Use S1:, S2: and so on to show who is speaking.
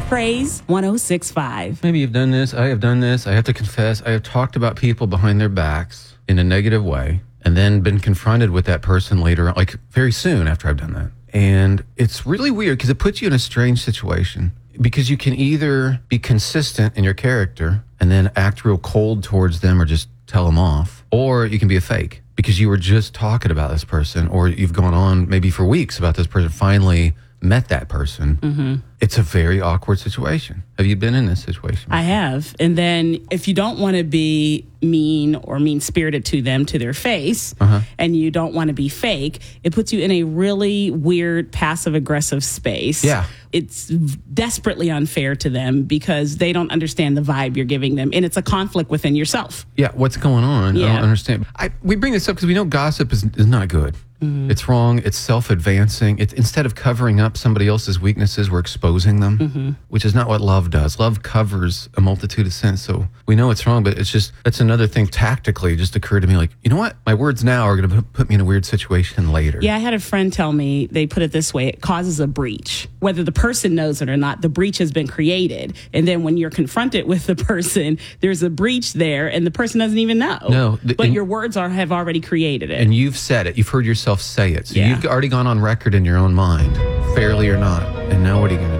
S1: Praise 106.5.
S2: Maybe you've done this. I have done this. I have to confess, I have talked about people behind their backs in a negative way and then been confronted with that person later, like very soon after I've done that. And it's really weird because it puts you in a strange situation because you can either be consistent in your character and then act real cold towards them or just tell them off, or you can be a fake because you were just talking about this person or you've gone on maybe for weeks about this person, finally met that person. Mm-hmm. It's a very awkward situation. Have you been in this situation?
S1: I have. And then if you don't want to be mean or mean-spirited to them to their face, and you don't want to be fake, it puts you in a really weird passive-aggressive space.
S2: Yeah.
S1: It's desperately unfair to them because they don't understand the vibe you're giving them. And it's a conflict within yourself.
S2: Yeah, what's going on?
S1: Yeah.
S2: I don't understand. We bring this up because we know gossip is not good. Mm-hmm. It's wrong. It's self-advancing. Instead of covering up somebody else's weaknesses, we're exposing them, which is not what love does. Love covers a multitude of sins. So we know it's wrong, but it's just, that's another thing tactically just occurred to me like, you know what? My words now are going to put me in a weird situation later.
S1: Yeah, I had a friend tell me, they put it this way, it causes a breach. Whether the person knows it or not, the breach has been created. And then when you're confronted with the person, there's a breach there and the person doesn't even know.
S2: No.
S1: But your words have already created it.
S2: And you've said it. You've heard yourself say it. So
S1: Yeah.
S2: you've already gone on record in your own mind, fairly or not. And now what are you going to do?